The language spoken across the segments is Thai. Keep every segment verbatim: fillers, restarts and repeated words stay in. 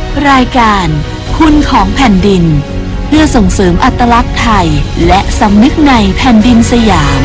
รายการคุณของแผ่นดินเพื่อส่งเสริมอัตลักษณ์ไทยและสำนึกในแผ่นดินสยาม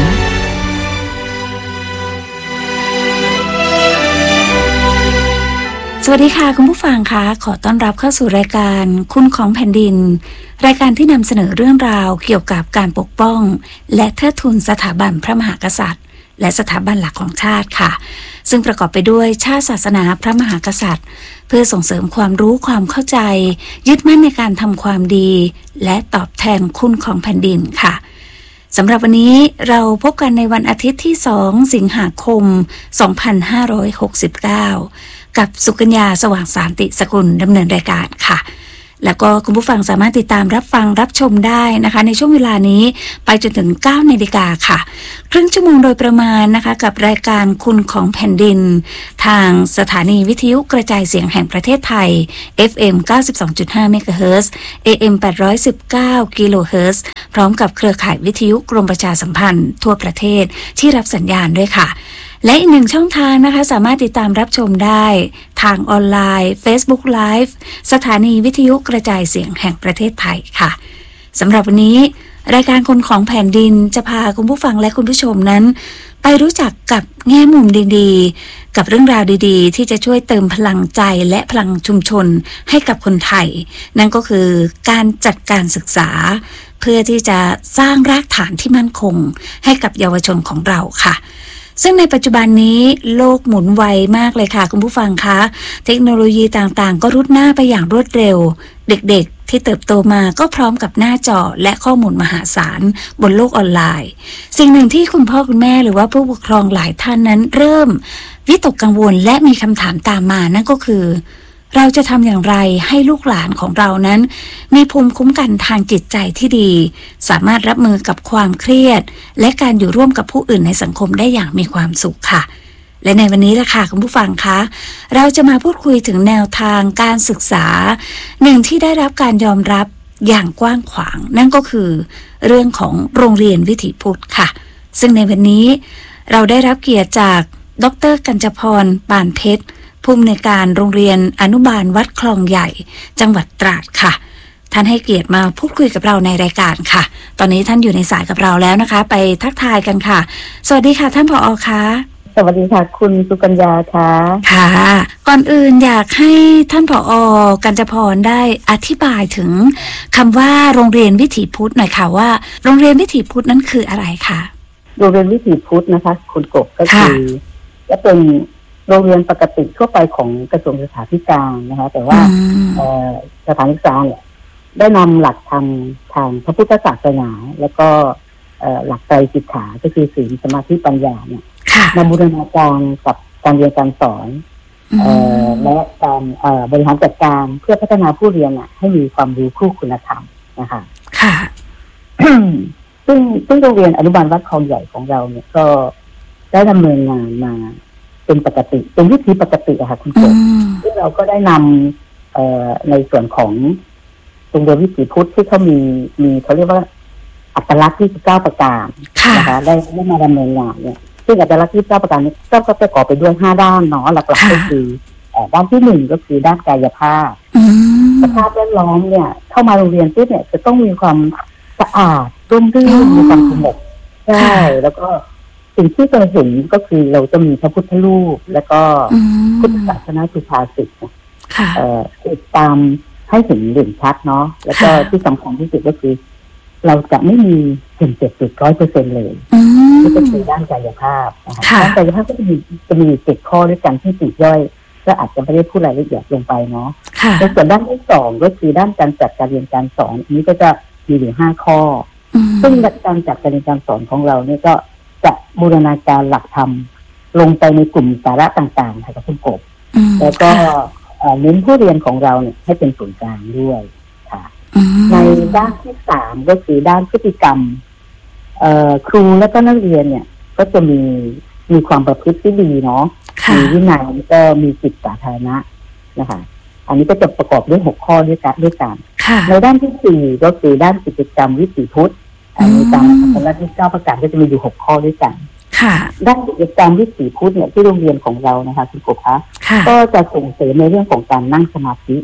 สวัสดีค่ะคุณผู้ฟังคะขอต้อนรับเข้าสู่รายการคุณของแผ่นดินรายการที่นำเสนอเรื่องราวเกี่ยวกับการปกป้องและเทิดทูนสถาบันพระมหากษัตริย์และสถาบันหลักของชาติค่ะซึ่งประกอบไปด้วยชาติศาสนาพระมหากษัตริย์เพื่อส่งเสริมความรู้ความเข้าใจยึดมั่นในการทำความดีและตอบแทนคุณของแผ่นดินค่ะสำหรับวันนี้เราพบกันในวันอาทิตย์ที่สองสิงหาคมสองพันห้าร้อยหกสิบเก้ากับสุกัญญาสว่างสานติสกุลดำเนินรายการค่ะแล้วก็คุณผู้ฟังสามารถติดตามรับฟังรับชมได้นะคะในช่วงเวลานี้ไปจนถึงเก้านาฬิกาค่ะครึ่งชั่วโมงโดยประมาณนะคะกับรายการคุณของแผ่นดินทางสถานีวิทยุกระจายเสียงแห่งประเทศไทย เอฟ เอ็ม เก้าสิบสองจุดห้า เมกะเฮิรตซ์ เอ เอ็ม แปดร้อยสิบเก้า กิโลเฮิรตซ์พร้อมกับเครือข่ายวิทยุกรมประชาสัมพันธ์ทั่วประเทศที่รับสัญญาณด้วยค่ะและอีกหนึ่งช่องทางนะคะสามารถติดตามรับชมได้ทางออนไลน์ Facebook Live สถานีวิทยุกระจายเสียงแห่งประเทศไทยค่ะสำหรับวันนี้รายการคนของแผ่นดินจะพาคุณผู้ฟังและคุณผู้ชมนั้นไปรู้จักกับแง่มุมดีๆกับเรื่องราวดีๆที่จะช่วยเติมพลังใจและพลังชุมชนให้กับคนไทยนั่นก็คือการจัดการศึกษาเพื่อที่จะสร้างรากฐานที่มั่นคงให้กับเยาวชนของเราค่ะซึ่งในปัจจุบันนี้โลกหมุนไวมากเลยค่ะคุณผู้ฟังคะเทคโนโลยีต่างๆก็รุดหน้าไปอย่างรวดเร็วเด็กๆที่เติบโตมาก็พร้อมกับหน้าจอและข้อมูลมหาศาลบนโลกออนไลน์สิ่งหนึ่งที่คุณพ่อคุณแม่หรือว่าผู้ปกครองหลายท่านนั้นเริ่มวิตกกังวลและมีคำถามตามมานั่นก็คือเราจะทำอย่างไรให้ลูกหลานของเรานั้นมีภูมิคุ้มกันทางจิตใจที่ดีสามารถรับมือกับความเครียดและการอยู่ร่วมกับผู้อื่นในสังคมได้อย่างมีความสุขค่ะและในวันนี้ล่ะค่ะคุณผู้ฟังคะเราจะมาพูดคุยถึงแนวทางการศึกษาหนึ่งที่ได้รับการยอมรับอย่างกว้างขวางนั่นก็คือเรื่องของโรงเรียนวิถีพุทธค่ะซึ่งในวันนี้เราได้รับเกียรติจากดร.กัญจพร ปานเพชรผู้อำนวยการโรงเรียนอนุบาลวัดคลองใหญ่จังหวัดตราดค่ะท่านให้เกียรติมาพูดคุยกับเราในรายการค่ะตอนนี้ท่านอยู่ในสายกับเราแล้วนะคะไปทักทายกันค่ะสวัสดีค่ะท่านผอ.คะสวัสดีค่ะคุณสุกัญญาค่ะค่ะก่อนอื่นอยากให้ท่านผอ.กัญจพรได้อธิบายถึงคำว่าโรงเรียนวิถีพุทธหน่อยค่ะว่าโรงเรียนวิถีพุทธนั้นคืออะไรคะโรงเรียนวิถีพุทธนะคะคุณกบก็คือจะเป็นโรงเรียนปกติทั่วไปของกระทรวงศึกษาธิการนะคะแต่ว่าสถานศึกษาเนี่ยได้นำหลักธรรมทางพระพุทธศาสนาแล้วก็หลักไตรสิกขาก็คือศีลสมาธิปัญญาเนี่ยมาบูรณาการกับการเรียนการสอนและการบริหารจัดการเพื่อพัฒนาผู้เรียนให้มีความรู้คู่คุณธรรมนะคะค่ะซึ่งซึ่งโรงเรียนอนุบาลวัดคลองใหญ่ของเราเนี่ยก็ได้ดำเนินงานมาเป็นปกติเป็นวิธีปกติอะค่ะคุณผู้ชมซึ่งเราก็ได้นำในส่วนของโรงเรียนวิถีพุทธที่เขามีมีเขาเรียกว่าอัตลักษณ์ที่สิบเก้าประการนะคะได้ได้มาดำเนินงานเนี่ยซึ่งอัตลักษณ์ที่สิบเก้าประการนี้ก็ก็ประกอบไปด้วยห้าด้านเนาะหลักๆก็คือด้านที่หนึ่งก็คือด้านกายภาพสภาพแวดล้อมเนี่ยเข้ามาโรงเรียนปุ๊บเนี่ยจะต้องมีความสะอาดร่มรื่นมีความสงบใช่แล้วก็สิ่งที่เราเห็นก็คือเราจะมีพระพุทธรูปแล้วก็พุทธศาสนาสุภาษิตเอ่อติดตามให้เห็นเด่นชัดเนาะแล้วก็ที่สำคัญที่สุดก็คือเราจะไม่มีสิ่งเสพติดร้อยเปอร์เซ็นต์เลยนี่ก็คือด้านกายภาพนะคะด้านกายภาพก็จะมีจะมีเจ็ดข้อด้วยกันที่ปลีกย่อยก็อาจจะไม่ได้พูดรายละเอียดลงไปเนาะแล้วส่วนด้านที่สองก็คือด้านการจัดการเรียนการสอนอันนี้ก็จะมีอยู่ห้าข้อซึ่งการจัดการเรียนการสอนของเราเนี่ยก็จะบูรณาการหลักธรรมลงไปในกลุ่มสาระต่างๆค่ะกับคุณกบแล้วก็เน้นผู้เรียนของเราเนี่ยให้เป็นศูนย์กลางด้วยค่ะในด้านที่สามก็คือด้านพฤติกรรมครูและก็นักเรียนเนี่ยก็จะมีมีความประพฤติที่ดีเนาะมีวินัยแล้วก็มีจิตสาธารณะนะคะอันนี้ก็จะประกอบด้วยหกข้อด้วยกันด้วยกันในด้านที่สี่ก็คือด้านกิจกรรมวิถีพุทธอันนี้ตามอัตลักษณ์ที่เก้าประการก็จะมีอยู่หกข้อด้วยกันด้านกิจกรรมวิถีพุทธเนี่ยที่โรงเรียนของเรานะคะคุณกบคะก็จะส่งเสริมในเรื่องของการนั่งสมาธิ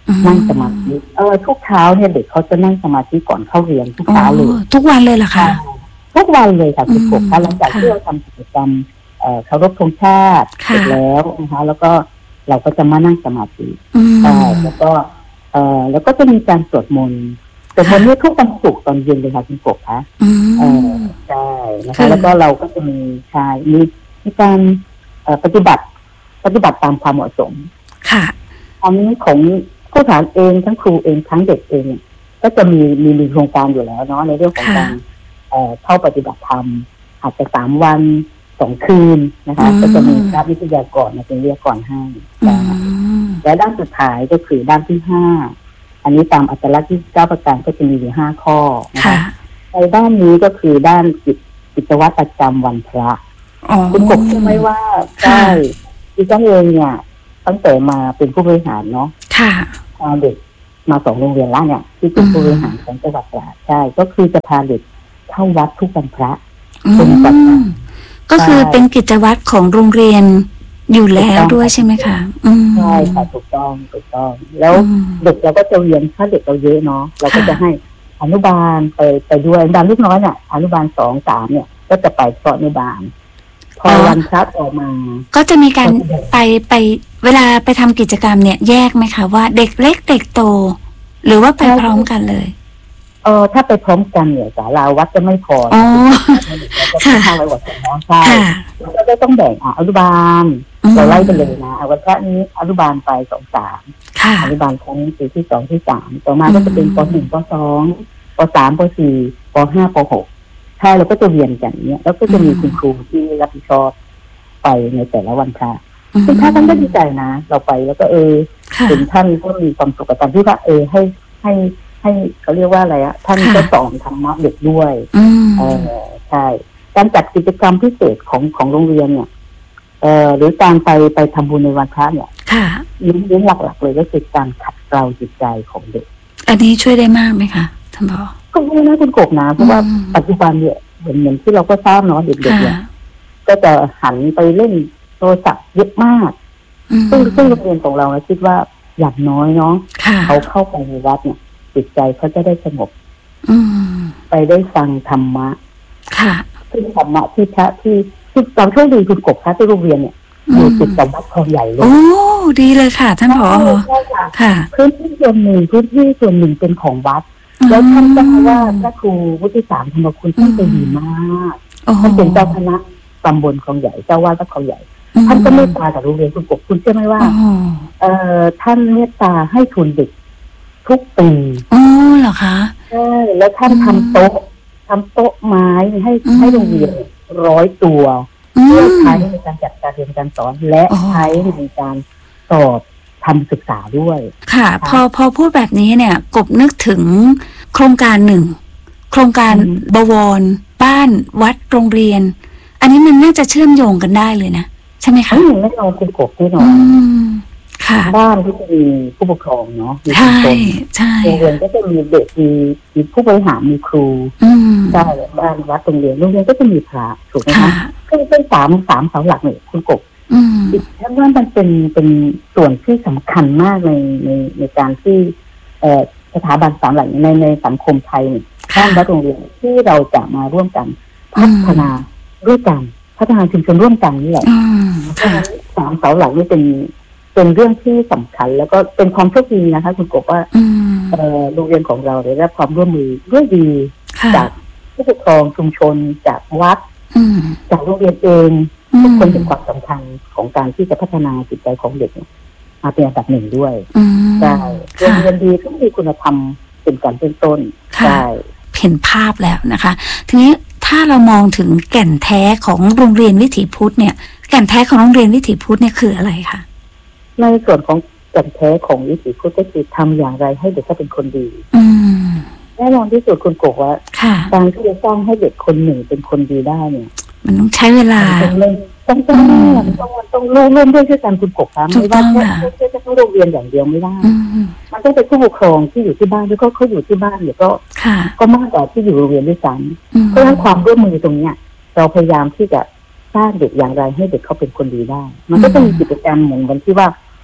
นั่งสมาธิเออทุกเช้าเนี่ยเด็กเขาจะนั่งสมาธิก่อนเข้าเรียนทุกเช้าเลยทุกวันเลยเหรอคะทุกวันเลยค่ะทุกปกค่ะหลังจากที่เราทำกิจกรรมเคารพธงชาติเสร็จแล้วนะคะแล้วก็เราก็จะมานั่งสมาธิใช่แล้วก็เออแล้วก็จะมีการสวดมนต์สวดมนต์เนี่ยทุกวันศุกร์ตอนเย็นเลยค่ะคุณปกค่ะเออใช่นะคะแล้วก็เราก็จะมีชายมีมีการปฏิบัติปฏิบัติตามความเหมาะสมค่ะทั้งของผู้สอนเองทั้งครูเองทั้งเด็กเองก็จะมีมีมีโครงการอยู่แล้วเนาะในเรื่องของการเอ่อเข้าปฏิบัติธรรมอาจจะสามวันสองคืนนะคะก็จะมีพระวิทยากรมาเป็นวิทยากรให้และด้านสุดท้ายก็คือด้านที่ห้าอันนี้ตามอัตลักษณ์ที่เก้าประการก็จะมีอยู่ห้าข้อนะคะในด้านนี้ก็คือด้านกิจกิจวัตรประจำวันพระคุณกบใช่ไหมว่าใช่ดิฉันเองเนี่ยตั้งแต่มาเป็นผู้บริหารเนาะพาเด็กมาสองโรงเรียนแล้วเนี่ยที่เป็นผู้บริหารของจังหวัดตราดใช่ก็คือจะพาเด็กเข้าวัดทุกวันพระเป็นประจำก็คือเป็นกิจวัตรของโรงเรียนอยู่แล้วด้วยใช่ไหมคะใช่ค่ะถูกต้องถูกต้องแล้วเด็กเราก็จะเรียนถ้าเด็กเราเยอะเนาะเราก็จะให้อนุบาลไปไปด้วยอนุบาลลูกน้อยเนี่ยอนุบาลสองสามเนี่ยก็จะไปสอนอนุบาลพอวันพระออกมาก็จะมีการไปไปเวลาไปทำกิจกรรมเนี่ยแยกไหมคะว่าเด็กเล็กเด็กโตหรือว่าไปพร้อมกันเลยเออถ้าไปพร้อมกันเนี่ยศาลาวัดจะไม่พอค่ะทางไปวัดน้องใช่แล้วก็ต้องแบ่งอ่ะอนุบาลเราไล่ไปเลยนะวันพระนี้อนุบาลไปสองสามอนุบาลครั้งปีที่สองที่สามต่อมาก็จะเป็นปหนึ่งปสองปสามปสี่ปห้าปหกใช่เราก็จะเรียนกันเนี้ยแล้วก็จะมีคุณครูที่รับผิดชอบไปในแต่ละวันพระซึ่งท่านก็ดีใจนะเราไปแล้วก็เออถึงท่านก็มีความสุขกับการที่ว่าเออให้ให้ให้เขาเรียกว่าอะไรอะท่านก็สอนธรรมะเด็กด้วยเออใช่การจัดกิจกรรมพิเศษของของโรงเรียนเนี่ยเอ่อหรือการไปไปทำบุญในวันพระเนี่ยเน้นหลักๆเลยก็คือการขัดเกลาจิตใจของเด็กอันนี้ช่วยได้มากไหมคะท่านผอก็ไม่น่าคุณกบนะเพราะว่าปัจจุบันเนี่ยเหมือนเหมือนที่เราก็ทราบเนาะเด็กๆเนี่ยก็จะหันไปเล่นโทรศัพท์เยอะมากซึ่งซึ่งโรงเรียนของเราคิดว่าอย่างน้อยเนาะเขาเข้าไปในวัดเนี่ยจิตใจเขาจะได้สงบไปได้ฟังธรรมะซึ่งธรรมะที่พระที่ที่ตอนช่วงดีคุณกบพระที่โรงเรียนเนี่ยอยู่ติดกับวัดคลองใหญ่เลยโอ้ดีเลยค่ะท่านผอค่ะพื้นที่ส่วนหนึ่งพื้นที่ส่วนหนึ่งเป็นของวัดแล้วท่านเจ้าว่าพระครูวุฒิสารธรรมคุณท่านเป็นดีมากท่านเป็นเจ้าคณะตำบลคลองใหญ่เจ้าว่าวัดคลองใหญ่ท่านก็เมตตากับโรงเรียนคุณกบคุณเชื่อไหมว่าเอ่อท่านเมตตาให้ทุนเด็กทุกปีอ๋อเหรอคะใช่แล้วท่านทำโต๊ะทำโต๊ะไม้ให้ให้โรงเรียนร้อยตัวเพื่อใช้ในการจัดการเรียนการสอนและใช้ในการสอบทำศึกษาด้วยค่ะพอพอพูดแบบนี้เนี่ยกบนึกถึงโครงการหนึ่งโครงการบวรบ้านวัดโรงเรียนอันนี้มันน่าจะเชื่อมโยงกันได้เลยนะใช่ไหมคะไม่นอนเป็นกบที่นอนบ้านที่จะมีผู้ปกครองเนาะมีคนโรงเรียนก็จะมีเด็กมีมีผู้บริหารมีครูได้บ้านวัดโรงเรียนโรงเรียนก็จะมีพระถูกไหมคะก็เป็นสามสามเสาหลักเนี่ยคุณกบอีกทั้งว่ามันเป็นเป็นส่วนที่สำคัญมากในในในการที่เอ่อสถาบันสามหลักในในสังคมไทยเนี่ยบ้านวัดโรงเรียนที่เราจะมาร่วมกันพัฒนาร่วมกันพัฒนาชุมชนร่วมกันนี่แหละเพราะฉะนั้นสามเสาหลักนี่เป็นเป็นเรื่องที่สำคัญแล้วก็เป็นความโชคดีนะคะคุณกบว่าโรงเรียนของเราได้รับความร่วมมือด้วยดีจากผู้ปกครองชุมชนจากวัดจากโรงเรียนเองทุกคนเห็นความสำคัญของการที่จะพัฒนาจิตใจของเด็กมาเป็นอันดับหนึ่งด้วยใช่โรงเรียนดีต้องมีคุณธรรมเป็นการเป็นต้นใช่เห็นภาพแล้วนะคะทีนี้ถ้าเรามองถึงแก่นแท้ของโรงเรียนวิถีพุทธเนี่ยแก่นแท้ของโรงเรียนวิถีพุทธเนี่ยคืออะไรคะในส่วนของแก่นแท้ของวิถีพุทธก็คือทำอย่างไรให้เด็กเขาเป็นคนดีแน่นอนที่สุดคุณกบว่าการที่จะสร้างให้เด็กคนหนึ่งเป็นคนดีได้เนี่ยมันต้องใช้เวลาต้องเล่นต้องต้องต้องต้องร่วมร่วมด้วยช่วยกันคุณกบครับไม่ว่าแค่แค่แค่โรงเรียนอย่างเดียวไม่ได้มันต้องเป็นผู้ปกครองที่อยู่ที่บ้านแล้วก็เขาอยู่ที่บ้านเนี่ยก็ก็มากกว่าที่อยู่โรงเรียนด้วยซ้ำเพราะฉะนั้นความร่วมมือตรงเนี้ยเราพยายามที่จะสร้างเด็กอย่างไรให้เด็กเขาเป็นคนดีได้มันก็จะมีกิจกรรมเหมือนกันที่ว่า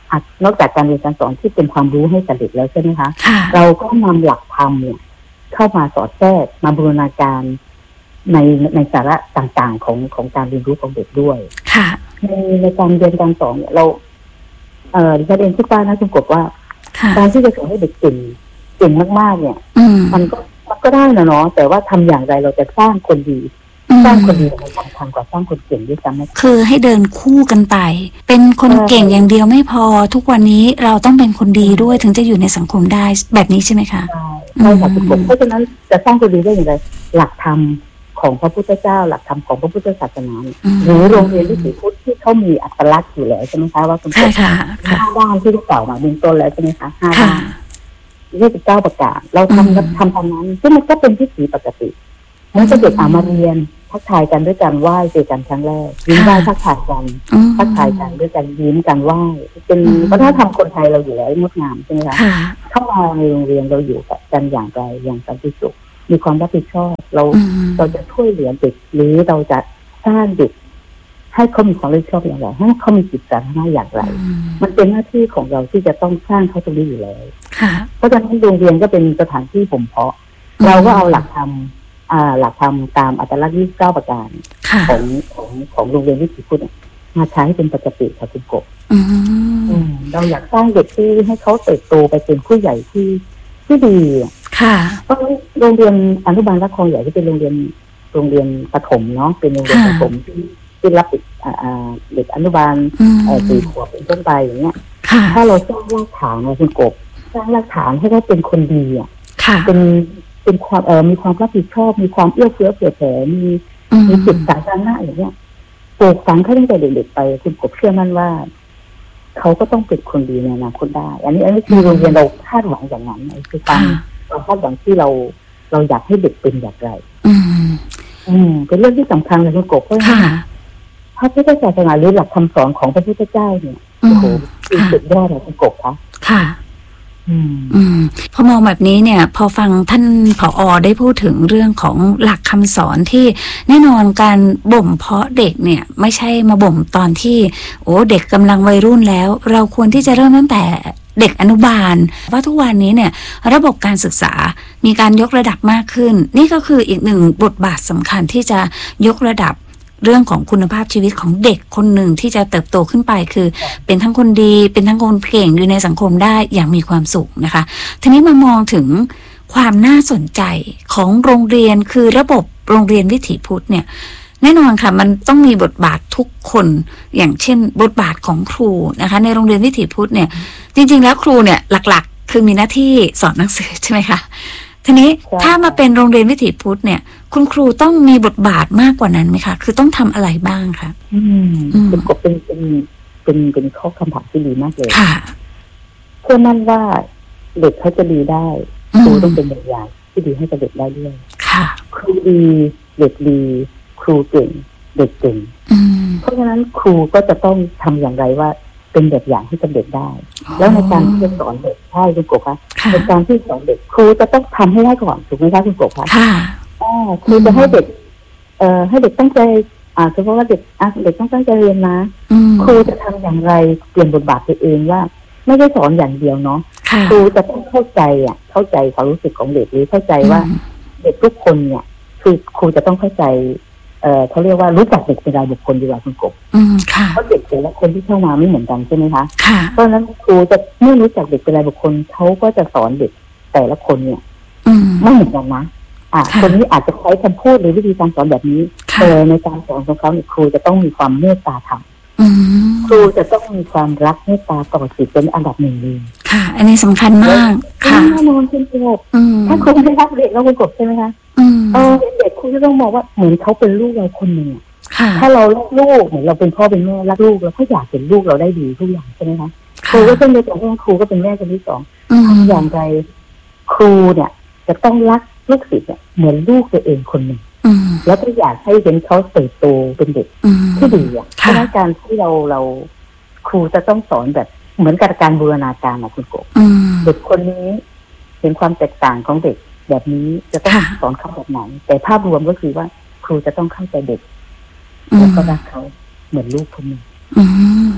นอกจากการเรียนการสอนที่เป็นความรู้ให้กับเด็กแล้วใช่ไหมคะเราก็นำหลักธรรมเนี่ยเข้ามาสอดแทรกมาบูรณาการในในสาระต่างๆของของการเรียนรู้ของเด็กด้วยในในการเรียนการสอนเนี่ยเราเอ่อประเด็นที่ป้านะคุณกบว่าการที่จะสอนให้เด็กเก่งเก่งมากๆเนี่ยมันก็มันก็ได้นะเนาะแต่ว่าทำอย่างไรเราจะสร้างคนดีสร้างคนดีมันสำคัญกว่าสร้างคนเก่งด้วยซ้ำคือให้เดินคู่กันไปเป็นคนเก่งอย่างเดียวไม่พอทุกวันนี้เราต้องเป็นคนดีด้วยถึงจะอยู่ในสังคมได้แบบนี้ใช่ไหมคะใช่ค่ะคุณกบเพราะฉะนั้นจะสร้างคนดีได้อย่างไรหลักธรรมของพระพุทธเจ้าหลักธรรมของพระพุทธศาสนาหรือโรงเรียนวิถีพุทธที่เขามีอัตลักษณ์อยู่แล้วใช่ไหมคะว่าคุณกบห้าด้านที่ได้กล่าวมาเบื้องต้นแล้วใช่ไหมคะห้าด้านยี่สิบเก้าประการเราทำทำทำนั้นซึ่งมันก็เป็นวิถีปกติเมื่อเด็กอ่ามาเรียนทักทายกันด้วยการไหว้เจอกันครั้งแรกยิ้มไหว้ทักทายกันทักทายกันด้วยการยิ้มกันไหว้เป็นวัฒนธรรมคนไทยเราอยู่แล้วงดงามใช่ไหมคะเข้ามาในโรงเรียนเราอยู่กันอย่างไรอย่างสันติสุขมีความรับผิดชอบเราเราจะช่วยเหลือเด็กหรือเราจะสร้างเด็กให้เขามีความรับผิดชอบอย่างไรให้เขามีจิตใจหน้าอย่างไรมันเป็นหน้าที่ของเราที่จะต้องสร้างเขาตรงนี้อยู่แล้วเพราะฉะนั้นโรงเรียนก็เป็นสถานที่บ่มเพาะเราก็เอาหลักธรรมอ่าหลักธรรมตามอัตลักษณ์ยี่สิบเก้าประการของของของโรงเรียนวิถีพุทธมาใช้เป็นปกติค่ะคุณกบเราอยากสร้างเด็กที่ให้เขาเติบโตไปเป็นผู้ใหญ่ที่ที่ดีค่ะเพราะโรงเรียนอนุบาลรักคลองใหญ่ที่เป็นโรงเรียนโรงเรียนประถมเนาะเป็นโรงเรียนประถมที่ที่รับเด็กเด็กอนุบาลสี่ขวบเป็นต้นไปอย่างเงี้ยถ้าเราสร้างรากฐานนะคุณกบสร้างรากฐานให้เขาเป็นคนดีอ่ะเป็นเป็นความเอ่อมีความรับผิดชอบมีความเอื้อเฟื้อเผื่อแผ่มีมีจิตสาธารณะอย่างเงี้ยปลูกฝังเขาตั้งแต่เด็กๆไปคุณกบเชื่อมั่นว่าเขาก็ต้องเป็นคนดีในอนาคตได้อันนี้อันนี้คือโรงเรียนเราคาดหวังอย่างนั้นคือความความคาดหวังที่เราเราอยากให้เด็กเป็นอย่างไรอืมอืมเป็นเรื่องที่สำคัญเลยคุณกบเพราะว่าพระพุทธศาสนาหรือหลักคำสอนของพระพุทธเจ้าเนี่ยโอ้โหเป็นสุดยอดเลยคุณกบคะค่ะอืมอืมพอมองแบบนี้เนี่ยพอฟังท่านผอ.ได้พูดถึงเรื่องของหลักคำสอนที่แน่นอนการบ่มเพาะเด็กเนี่ยไม่ใช่มาบ่มตอนที่โอ้เด็กกำลังวัยรุ่นแล้วเราควรที่จะเริ่มตั้งแต่เด็กอนุบาลว่าทุกวันนี้เนี่ยระบบการศึกษามีการยกระดับมากขึ้นนี่ก็คืออีกหนึ่งบทบาทสำคัญที่จะยกระดับเรื่องของคุณภาพชีวิตของเด็กคนหนึ่งที่จะเติบโตขึ้นไปคือเป็นทั้งคนดีเป็นทั้งคนเก่งอยู่ในสังคมได้อย่างมีความสุขนะคะทีนี้มามองถึงความน่าสนใจของโรงเรียนคือระบบโรงเรียนวิถีพุทธเนี่ยแน่นอนค่ะมันต้องมีบทบาททุกคนอย่างเช่นบทบาทของครูนะคะในโรงเรียนวิถีพุทธเนี่ยจริงๆแล้วครูเนี่ยหลักๆคือมีหน้าที่สอนหนังสือใช่ไหมคะทีนี้ถ้ามาเป็นโรงเรียนวิถีพุทธเนี่ยคุณครูต้องมีบทบาทมากกว่านั้นไหมคะคือต้องทำอะไรบ้างคะอืมเป็นกบเป็นเป็นเป็นเป็นข้อคำถามที่ดีมากเลยค่ะเชื่อมั่นว่าเด็กเขาจะดีได้ครูต้องเป็นแบบอย่างที่ดีให้กับเด็กได้ด้วยค่ะครูดีเด็กดีครูเก่งเด็กเก่งเพราะฉะนั้นครูก็จะต้องทำอย่างไรว่าเป็นแบบอย่างให้กับเด็กได้แล้วในการที่จะสอนเด็กใช่คุณกบคะในการที่สอนเด็กครูจะต้องทำให้ได้ก่อนถูกไหมคะคุณกบคะค่ะอ๋อครูจะให้เด็กเอ่อให้เด็กตั้งใจอ่าเฉพาะว่าเด็กอ่ะเด็กต้องตั้งใจเรียนนะครูจะทำอย่างไรเปลี่ยนบทบาทตัวเองว่าไม่ได้สอนอย่างเดียวเนาะครูจะต้องเข้าใจอ่ะเข้าใจความรู้สึกของเด็กหรือเข้าใจว่าเด็กทุกคนเนี่ยคือครูจะต้องเข้าใจเอ่อเขาเรียกว่ารู้จักเด็กเป็นรายบุคคลดีกว่าคุณกบเพราะเด็กแต่ละคนที่เข้ามาไม่เหมือนกันใช่ไหมคะเพราะฉะนั้นครูจะเมื่อรู้จักเด็กเป็นรายบุคคลเขาก็จะสอนเด็กแต่ละคนเนี่ยไม่เหมือนกันนะอ่าคนนี้อาจจะใช้คำพูดหรือวิธีการสอนแบบนี้แต่ในการสอนของเขาเนี่ยครูจะต้องมีความเมตตาธรรมครูจะต้องมีความรักเมตตาต่อสิทธิ์เป็นอันดับหนึ่งเลยค่ะอันนี้สำคัญมากค่ะแน่นอนคุณกบถ้าครูไม่รักเด็กแล้วคุณกบใช่ไหมคะเออเด็กคุณจะต้องมองว่าเหมือนเขาเป็นลูกเราคนหนึ่งถ้าเรารักลูกเหมือนเราเป็นพ่อเป็นแม่รักลูกเราก็อยากเห็นลูกเราได้ดีทุกอย่างใช่ไหมคะครูก็เช่นเดียวกันครูก็เป็นแม่คนที่สองทำอย่างไรครูเนี่ยจะต้องรักลูกศิษย์เนี่ยเหมือนลูกตัวเองคนหนึ่งแล้วก็อยากให้เห็นเขาเติบโตเป็นเด็กที่ดีอ่ะเพราะฉะนั้นการที่เราเราครูจะต้องสอนแบบเหมือนกับการบูรณาการนะคุณกบเด็กคนนี้เห็นความแตกต่างของเด็กแบบนี้จะต้องสอนเขาแบบไหนแต่ภาพรวมก็คือว่าครูจะต้องเข้าใจเด็กแล้วก็รักเขาเหมือนลูกคนหนึ่ง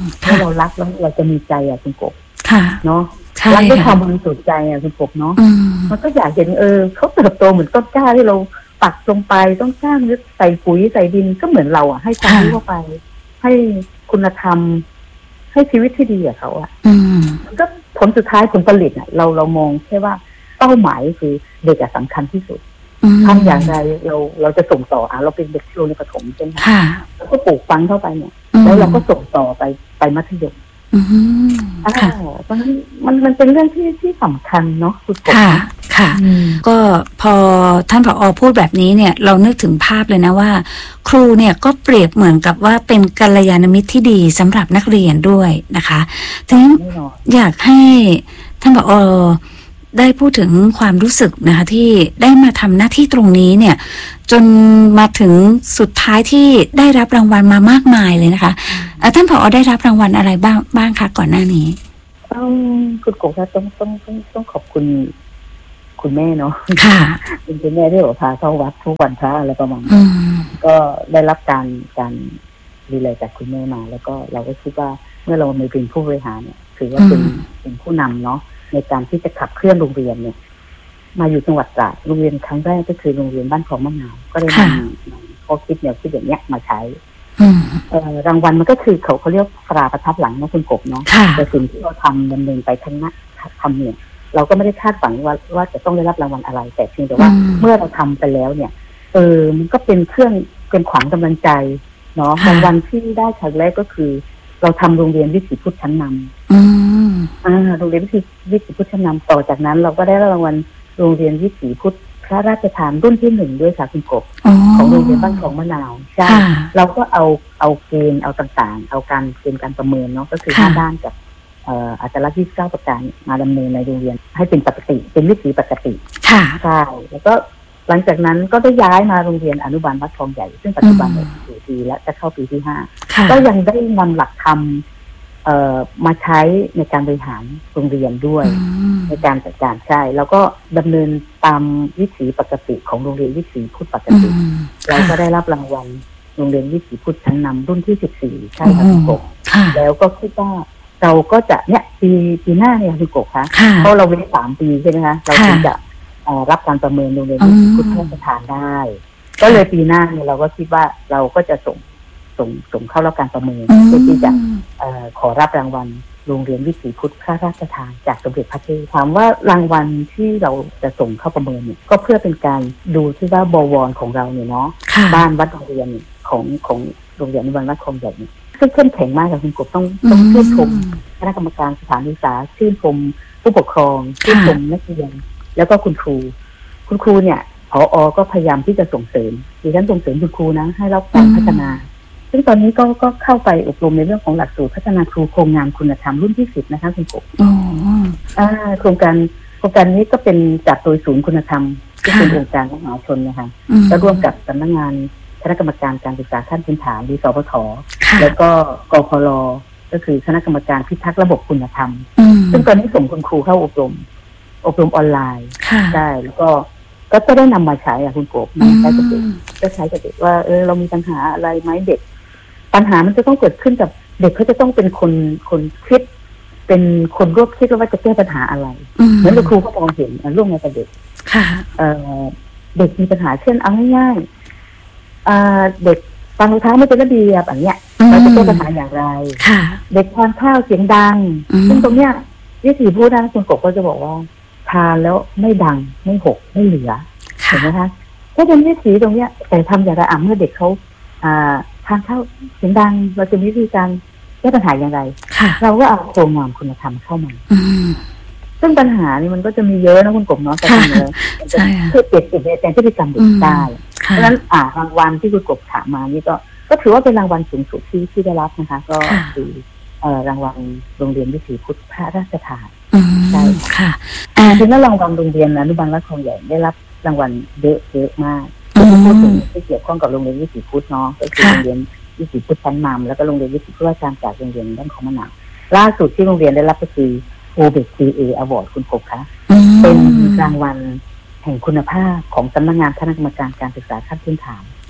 ถ้าเรารักแล้วเราจะมีใจอ่ะคุณกบค่ะเนาะใช่รักด้วยค่ะความบริสุทธิ์ใจอ่ะคุณกบเนาะอืมมันก็อยากเห็นเออเขาเติบโตเหมือนต้นกล้าที่เราปักลงไปต้นกล้ามันใส่ปุ๋ยใส่ดินก็เหมือนเราอ่ะให้ความรู้เข้าไป ให้คุณธรรมให้ชีวิตที่ดีกับเขาอ่ะอืมมันก็ผลสุดท้ายผลผลิตอ่ะเราเรามองแค่ว่าเป้าหมายคือเด็กอะสำคัญที่สุดอืมทำอย่างไรเราเราจะส่งต่ออ่ะเราเป็นเด็กโรงเรียนประถมใช่ไหมค่ะเราก็ปลูกฝังเข้าไปเนี่ยอืมแล้วเราก็ส่งต่อไปไปมัธยมอืมอ่าค่ะเพราะฉะนั้นมันมันเป็นเรื่องที่ที่สำคัญเนาะคุณกบค่ะ ค่ะอืมก็พอท่านผอ.พูดแบบนี้เนี่ยเรานึกถึงภาพเลยนะว่า ครูเนี่ยก็เปรียบเหมือนกับว่าเป็นกัลยาณมิตรที่ดีสำหรับนักเรียนด้วยนะคะทีนี้แน่นอนอยากให้ท่านผอ.ได้พูดถึงความรู้สึกนะคะที่ได้มาทำหน้าที่ตรงนี้เนี่ยจนมาถึงสุดท้ายที่ได้รับรางวัลมามากมายเลยนะคะเอ่อท่านผอ.ได้รับรางวัลอะไรบ้างบ้างคะก่อนหน้านี้ต้องคุณกบคะต้องต้องต้องต้องขอบคุณคุณแม่เนาะค่ะเป็นคุณแม่ที่บอกพาเข้าวัดทุกวันพระอะไรประมาณอืนี้มก็ได้รับการการดูแลจากคุณแม่มา แล้วก็เราก็คิดว่าเมื่อเรามาเป็นผู้บริหารเนี่ยถือว่าเป็นอืมเป็นผู้นำเนาะในการที่จะขับเคลื่อนโรงเรียนเนี่ย มาอยู่จังหวัดตราดโรงเรียนครั้งแรกก็คือโรงเรียนบ้านคลองมะนาวก็ได้นำนำข้อคิดแนวคิดอย่างเนี้ยมาใช้อืมเอ่อรางวัลมันก็คือเขาเขาเรียกตราประทับหลังนะคุณกบเนาะค่ะแต่สิ่งที่เราทำดำเนินไปข้างหน้าทำเนี่ยเราก็ไม่ได้คาดหวังว่าว่าจะต้องได้รับรางวัลอะไร แต่เพียงแต่ว่าอืมเมื่อเราทำไปแล้วเนี่ยเออมันก็เป็นเครื่องเป็นขวัญกำลังใจเนาะค่ะรางวัลที่ได้ครั้งแรกก็คือ เราทำโรงเรียนวิถีพุทธชั้นนำอืมอ่าโรงเรียนวิถีวิถีพุทธชั้นนำต่อจากนั้น เราก็ได้รางวัลโรงเรียนวิถีพุทธพระราชทานรุ่นที่หนึ่งด้วยค่ะคุณกบอ๋อของโรงเรียนบ้านคลองมะนาวใช่ค่ะเราก็เอาเอาเกณฑ์เอาต่างๆ เอาการเกณฑ์การประเมินเนาะก็คือค่ะห้าด้านกับเอ่ออัตลักษณ์ยี่สิบเก้าประการมาดำเนินในโรงเรียนให้เป็นปกติเป็นวิถีปกติค่ะใช่แล้วก็หลังจากนั้นก็ได้ย้ายมาโรงเรียนอนุบาลวัดทองใหญ่ซึ่งปัจจุบันเนี่ยสี่ปีแล้วจะเข้าปีที่ห้าค่ะก็ยังได้นำหลักธรรมเอ่อมาใช้ในการบริหารโรงเรียนด้วยอืมในการจัดการใช่แล้วก็ดำเนินตามวิถีปกติของโรงเรียนวิถีพุทธปกอืติมเราค่ะก็ได้รับรางวัลโรงเรียนวิถีพุทธชั้นนำรุ่นที่สิบสี่ใช่โอ้ค่ะโหคุณกบค่ะแล้วก็คิดว่าเราก็จะเนี่ยปีปีหน้าเนี่ยคุณกบคะค่ะเพราะเราเว้นสามปีใช่ไหมคะเราถึงจะเอ่อรับการประเมินโรงเรียนวิถีพุทธพระราชทานได้ ก็เลยปีหน้าเนี่ยเราก็คิดว่าเราก็จะส่งส่งส่งเข้ารับการประเมินอืมเพื่อที่จะเอ่อขอรับรางวัลโรงเรียนวิถีพุทธพระราชทานจากสมเด็จพระเทพถามว่ารางวัลที่เราจะส่งเข้าประเมินเนี่ยก็เพื่อเป็นการดูที่ว่าบวรของเราเนี่ยเนาะค่ะบ้านวัดโรงเรียนของของโรงเรียนอนุบาลวัดคลองใหญ่เนี่ยซึ่งเข้มแข็งมากค่ะคุณกบต้องต้องชื่นชมคณะกรรมการสถานศึกษาชื่นชมผู้ปกครองชื่นชมนักเรียนแล้วก็คุณครู คุณครูเนี่ยผอ.ก็พยายามที่จะส่งเสริมดิฉันส่งเสริมคุณครูนะให้รับการพัฒนา ซึ่งตอนนี้ก็ก็เข้าไปอบรมในเรื่องของหลักสูตรพัฒนาครูโครงงานคุณธรรมรุ่นที่สิบนะคะคุณกบโอ้อ่าโครงการโครงการนี้ก็เป็นจัดโดยศูนย์คุณธรรมที่เป็นองค์การมหาชนนะคะอืมและร่วมกับสำนักงานคณะกรรมการการศึกษาขั้นพื้นฐานหรือสปทค่ะแล้วก็กพลก็คือคณะกรรมการพิทักษ์ระบบคุณธรรมอืมซึ่งตอนนี้ส่งคุณครูเข้าอบรม อบรมออนไลน์ค่ะได้แล้วก็ก็จะได้นำมาใช้อะคุณกบนำใช้กับเด็กก็ใช้กับเด็กว่าเออเรามีปัญหาอะไรไหมเด็ก ปัญหามันจะต้องเกิดขึ้นกับเด็กเขาจะต้องเป็นคนคนคิด เป็นคนรวบคิดว่าจะแก้ปัญหาอะไรอืมเหมือนครูเขามองเห็นร่วมงานกับเด็กค่ะเอ่อเด็กมีปัญหาเช่นเอาง่ายๆอ่าเด็กฟังรองเท้าไม่เป็นระเบียบอย่างเงี้ยอืมเราจะแก้ปัญหาอย่างไรค่ะเด็กทานข้าวเสียงดังอืมซึ่งตรงเนี้ยวิธีพูดนะคุณกบก็จะบอกว่าทานแล้วไม่ดังไม่หกไม่เหลือค่ะเห็นไหมคะถ้าเป็นวิธีตรงเนี้ยแต่ทำอย่างไรอ่ะเมื่อเด็กเขาอ่าทานข้าวเสียงดังเราจะมีวิธีการแก้ปัญหาอย่างไรค่ะเราก็เอาโครงงานคุณธรรมเข้ามาอืมซึ่งปัญหานี่มันก็จะมีเยอะนะคุณกบเนาะแต่ค่ะทำเลยมันจะใช่ค่ะเพื่อเปลี่ยนเปลี่ยนแปลงพฤติกรรมเด็อืกมได้ เพค่ะราะฉะนั้นอ่ารางวัลที่คุณกบถามมานี่ก็ก็ถือว่าเป็นรางวัลสูงสุดที่ที่ได้รับนะคะ ก็ค่ะคือเอ่อรางวัลโรงเรียนวิถีพุทธพระราชทานอืมใช่ค่ะอ่าจริงๆแล้วรางวัลโรงเรียนอนุบาลวัดคลองใหญ่ได้รับรางวัลเยอะเยอะมากอืมพูดถึงที่เกี่ยวข้องกับโรงเรียนวิถีพุทธเนาะก็คือค่ะโรงเรียนวิถีพุทธชั้นนำแล้วก็โรงเรียนวิถีพุทธวชาญจากโรงเรียนบ้านของมะนาวล่าสุดที่โรงเรียนได้รับก็คือโอเบกซีเออวอร์ดคุณกบคะอืมเป็นรางวัลแห่งคุณภาพของสำนักงานคณะกรรมการการศึกษาขั้นพื้นฐานอืมซึ่ง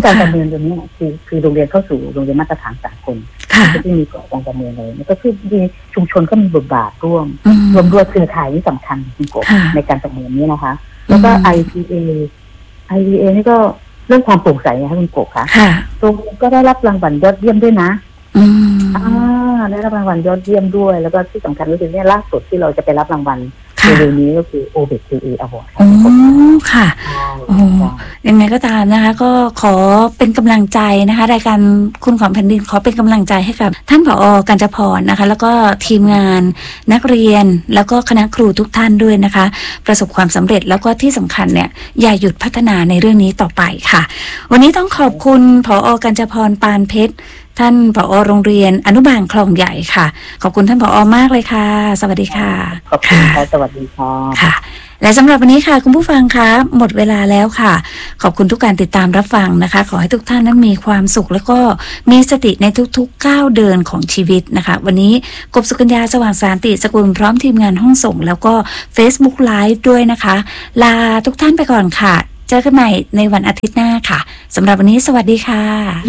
การประเมินตรงนี้คือคือโรงเรียนเข้าสู่โรงเรียนมาตรฐานสากลก็จะมีกรอบการประเมินเลยแล้วก็คือมีชุมชนก็มีบทบาทร่วมรวมด้วยเครือข่ายที่สำคัญคุณกบในการประเมินนี้นะคะแล้วก็ ไอ พี เอ ไอ พี เอ นี่ก็เรื่องความโปร่งใสนะคะคุณกบค่ะโรงเรียนก็ได้รับรางวัลยอดเยี่ยมด้วยนะอ่าได้รับรางวัลยอดเยี่ยมด้วยแล้วก็ที่สำคัญก็คือเนี่ยล่าสุดที่เราจะไปรับรางวัลเร็วๆนี้ก็คือ โอ บี ที เอ Award โอ้ค่ะโอ้ยังไงก็ตามนะคะก็ขอเป็นกำลังใจนะคะรายการคุณของแผ่นดินขอเป็นกำลังใจให้กับท่านผอ.กัญจพรนะคะแล้วก็ทีมงานนักเรียนแล้วก็คณะครูทุกท่านด้วยนะคะประสบความสำเร็จแล้วก็ที่สำคัญเนี่ยอย่าหยุดพัฒนาในเรื่องนี้ต่อไปค่ะวันนี้ต้องขอบคุณผอ.กัญจพรปานเพชรท่านผอ.โรงเรียนอนุบาลคลองใหญ่ค่ะขอบคุณท่านผอ.มากเลยค่ะสวัสดีค่ะขอบคุณค่ะสวัสดีค่ะค่ะและสำหรับวันนี้ค่ะคุณผู้ฟังคะหมดเวลาแล้วค่ะขอบคุณทุกการติดตามรับฟังนะคะขอให้ทุกท่านนั้นมีความสุขแล้วก็มีสติในทุกๆก้าวเดินของชีวิตนะคะวันนี้กบสุกัญญาสว่างสานติสกุลพร้อมทีมงานห้องส่งแล้วก็ Facebook Live ด้วยนะคะลาทุกท่านไปก่อนค่ะเจอกันใหม่ในวันอาทิตย์หน้าค่ะสำหรับวันนี้สวัสดีค่ะ